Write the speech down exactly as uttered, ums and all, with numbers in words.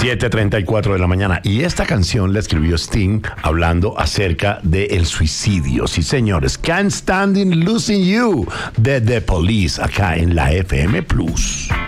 siete treinta y cuatro de la mañana. Y esta canción la escribió Sting hablando acerca del suicidio. Sí, señores. Can't Stand in Losing You de The Police acá en la F M Plus.